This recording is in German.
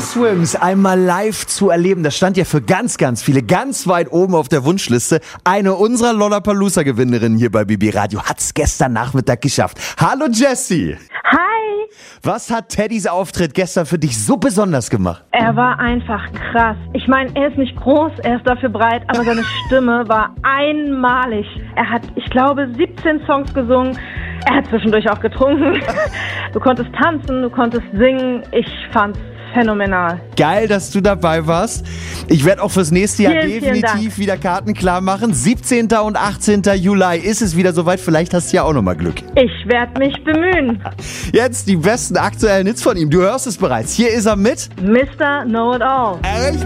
Swims einmal live zu erleben, das stand ja für ganz, ganz viele ganz weit oben auf der Wunschliste. Eine unserer Lollapalooza-Gewinnerinnen hier bei BB Radio hat's gestern Nachmittag geschafft. Hallo Jessie! Hi! Was hat Teddys Auftritt gestern für dich so besonders gemacht? Er war einfach krass. Ich meine, er ist nicht groß, er ist dafür breit, aber seine Stimme war einmalig. Er hat, ich glaube, 17 Songs gesungen. Er hat zwischendurch auch getrunken. Du konntest tanzen, du konntest singen. Ich fand's phänomenal. Geil, dass du dabei warst. Ich werde auch fürs nächste Jahr Vielen definitiv wieder Karten klar machen. 17. und 18. Juli ist es wieder soweit. Vielleicht hast du ja auch nochmal Glück. Ich werde mich bemühen. Jetzt die besten aktuellen Hits von ihm. Du hörst es bereits. Hier ist er mit Mr. Know-It-All.